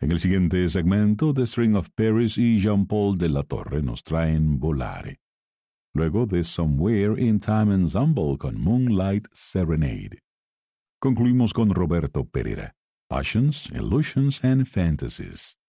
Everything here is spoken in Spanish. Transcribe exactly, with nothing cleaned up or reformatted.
En el siguiente segmento, The String of Paris y Jean-Paul de la Torre nos traen Volare. Luego de Somewhere in Time Ensemble con Moonlight Serenade. Concluimos con Roberto Pereira, Passions, Illusions and Fantasies.